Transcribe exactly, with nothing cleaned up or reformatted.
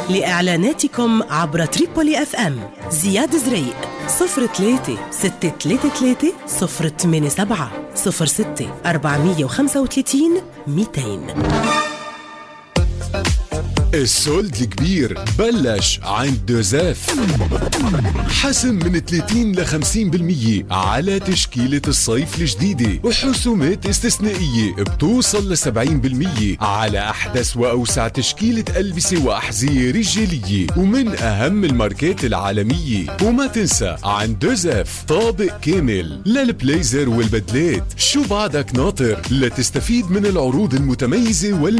لإعلاناتكم عبر تريبولي اف ام زياد زريق صفر ثلاثة ستة ثلاثة ثلاثة صفر ثمانية سبعة صفر ستة أربعمية وخمسة وثلاثين مئتين. السولد الكبير بلش عند دوزاف. حسم من ثلاثين ل خمسين بالمية على تشكيلة الصيف الجديدة، وحسومات استثنائية بتوصل ل سبعين بالمية على أحدث وأوسع تشكيلة ألبسة وأحذية رجالية ومن أهم الماركات العالمية. وما تنسى عند دوزاف طابق كامل للبليزر والبدلات. شو بعدك ناطر لتستفيد من العروض المتميزة وال